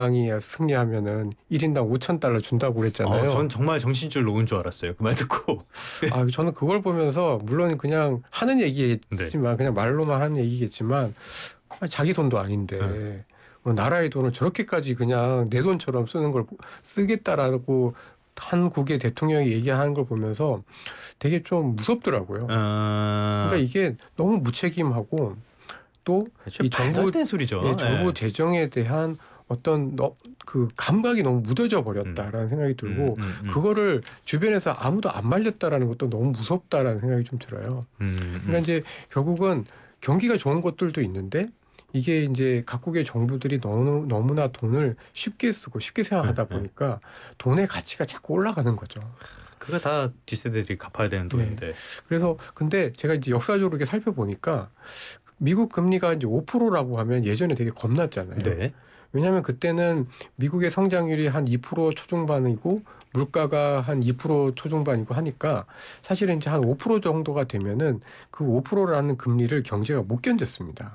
이 승리하면은 1인당 $5,000 준다고 그랬잖아요. 전 정말 정신줄 놓은 줄 알았어요. 그 말 듣고. 저는 그걸 보면서 물론 그냥 하는 얘기겠지만 그냥 말로만 하는 얘기겠지만 자기 돈도 아닌데 뭐 나라의 돈을 저렇게까지 그냥 내 돈처럼 쓰는 걸 쓰겠다라고 한국의 대통령이 얘기하는 걸 보면서 되게 좀 무섭더라고요. 그러니까 이게 너무 무책임하고 또 이 정부 소리죠. 정부 재정에 대한 어떤 그 감각이 너무 무뎌져 버렸다라는 생각이 들고 그거를 주변에서 아무도 안 말렸다라는 것도 너무 무섭다라는 생각이 좀 들어요. 그러니까 이제 결국은 경기가 좋은 것들도 있는데 이게 이제 각국의 정부들이 너무나 돈을 쉽게 쓰고 쉽게 생각하다 보니까 돈의 가치가 자꾸 올라가는 거죠. 그거 다 뒷세대들이 갚아야 되는 돈인데. 그래서 근데 제가 이제 역사적으로 이렇게 살펴보니까 미국 금리가 이제 5%라고 하면 예전에 되게 겁났잖아요. 네. 왜냐하면 그때는 미국의 성장률이 한 2% 초중반이고 물가가 한 2% 초중반이고 하니까 사실은 이제 한 5% 정도가 되면은 그 5%라는 금리를 경제가 못 견뎠습니다.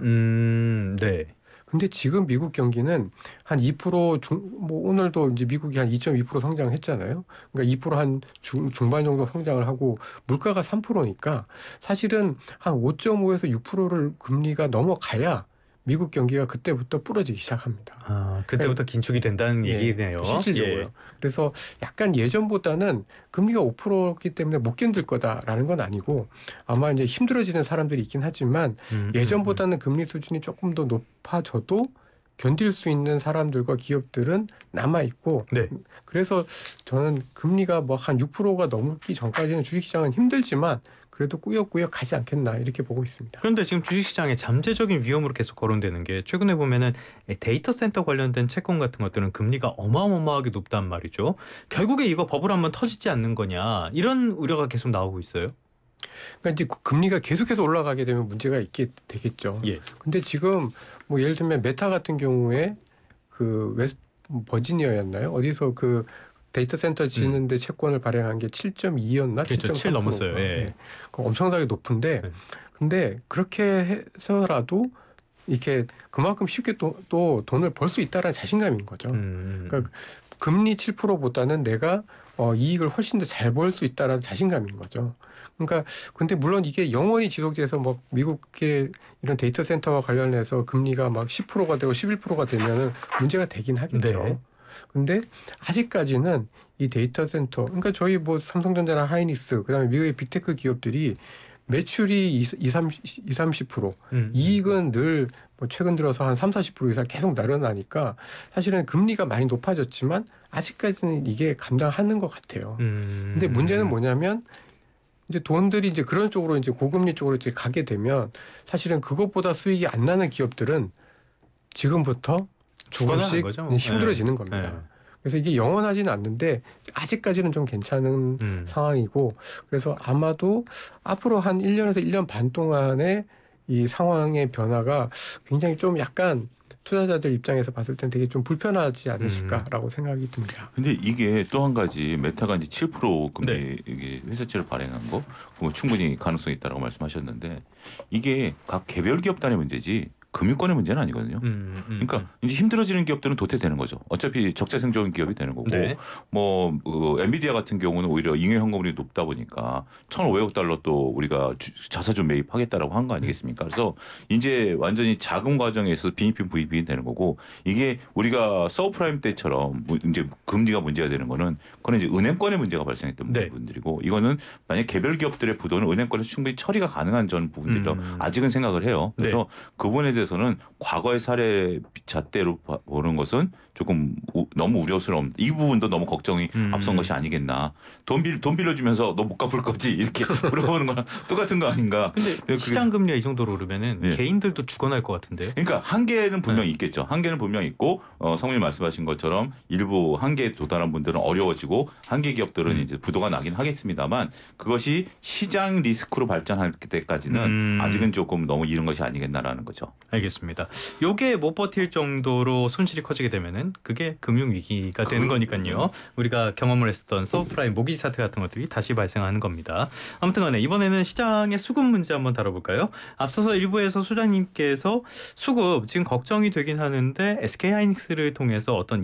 네. 근데 지금 미국 경기는 한 2% 뭐 오늘도 이제 미국이 한 2.2% 성장했잖아요. 그러니까 2%한 중반 정도 성장을 하고 물가가 3%니까 사실은 한 5.5에서 6%를 금리가 넘어가야 미국 경기가 그때부터 부러지기 시작합니다. 그때부터 긴축이 된다는 얘기네요. 실질적으로. 그래서 약간 예전보다는 금리가 5%기 때문에 못 견딜 거다라는 건 아니고 아마 이제 힘들어지는 사람들이 있긴 하지만 예전보다는 금리 수준이 조금 더 높아져도 견딜 수 있는 사람들과 기업들은 남아 있고 그래서 저는 금리가 뭐 한 6%가 넘기 전까지는 주식시장은 힘들지만 그래도 꾸역꾸역 가지 않겠나 이렇게 보고 있습니다. 그런데 지금 주식시장에 잠재적인 위험으로 계속 거론되는 게 최근에 보면은 데이터 센터 관련된 채권 같은 것들은 금리가 어마어마하게 높단 말이죠. 결국에 이거 버블 한번 터지지 않는 거냐 이런 우려가 계속 나오고 있어요. 그러니까 이제 금리가 계속해서 올라가게 되면 문제가 있게 되겠죠. 근데 지금 뭐 예를 들면 메타 같은 경우에 그 버지니아였나요? 어디서 그 데이터 센터 짓는데 채권을 발행한 게 7.2였나? 그렇죠. 7 넘었어요. 엄청나게 높은데 근데 그렇게 해서라도 이렇게 그만큼 쉽게 또 돈을 벌 수 있다라는 자신감인 거죠. 그러니까 금리 7%보다는 내가 이익을 훨씬 더 잘 벌 수 있다라는 자신감인 거죠. 그러니까 근데 물론 이게 영원히 지속돼서 뭐 미국의 이런 데이터 센터와 관련해서 금리가 막 10%가 되고 11%가 되면은 문제가 되긴 하겠죠. 근데 아직까지는 이 데이터 센터, 그러니까 저희 뭐 삼성전자나 하이닉스, 그다음에 미국의 빅테크 기업들이 매출이 20-30%, 이익은 늘 뭐 최근 들어서 한 30-40% 이상 계속 늘어나니까 사실은 금리가 많이 높아졌지만 아직까지는 이게 감당하는 것 같아요. 근데 문제는 뭐냐면 이제 돈들이 이제 그런 쪽으로 이제 고금리 쪽으로 이제 가게 되면 사실은 그것보다 수익이 안 나는 기업들은 지금부터 조금씩 힘들어지는 겁니다. 그래서 이게 영원하지는 않는데 아직까지는 좀 괜찮은 상황이고 그래서 아마도 앞으로 한 1년에서 1년 반 동안의 이 상황의 변화가 굉장히 좀 약간 투자자들 입장에서 봤을 땐 되게 좀 불편하지 않으실까라고 생각이 듭니다. 근데 이게 또 한 가지 메타가 이제 7% 금리 이게 회사채를 발행한 거 그거 충분히 가능성이 있다라고 말씀하셨는데 이게 각 개별 기업단의 문제지 금융권의 문제는 아니거든요. 그러니까 이제 힘들어지는 기업들은 도태되는 거죠. 어차피 적자 생존 기업이 되는 거고 뭐 엔비디아 같은 경우는 오히려 잉여 현금률이 높다 보니까 1,500억 달러 또 우리가 자사주 매입하겠다라고 한 거 아니겠습니까? 그래서 이제 완전히 자금 과정에서 빈익빈 부익빈이 되는 거고 이게 우리가 서브프라임 때처럼 이제 금리가 문제가 되는 거는 그건 이제 은행권의 문제가 발생했던 부분들이고 이거는 만약 개별 기업들의 부도는 은행권에서 충분히 처리가 가능한 전 부분들도 아직은 생각을 해요. 그래서 그 부분에 대해서는 과거의 사례 잣대로 보는 것은 조금 너무 우려스러운 이 부분도 너무 걱정이 앞선 것이 아니겠나. 돈 빌려주면서 너 못 갚을 거지 이렇게 물어보는 거랑 똑같은 거 아닌가. 근데 시장 금리가 이 정도로 오르면은 개인들도 죽어날 것 같은데요. 그러니까 한계는 분명히 있겠죠. 한계는 분명히 있고 성우님 말씀하신 것처럼 일부 한계에 도달한 분들은 어려워지고 한계 기업들은 이제 부도가 나긴 하겠습니다만 그것이 시장 리스크로 발전할 때까지는 아직은 조금 너무 이른 것이 아니겠나라는 거죠. 알겠습니다. 요게 못 버틸 정도로 손실이 커지게 되면은 그게 금융 위기가 되는 거니까요. 우리가 경험을 했었던 서브프라임 모기지 사태 같은 것들이 다시 발생하는 겁니다. 아무튼간에 이번에는 시장의 수급 문제 한번 다뤄볼까요? 앞서서 일부에서 소장님께서 수급 지금 걱정이 되긴 하는데 SK 하이닉스를 통해서 어떤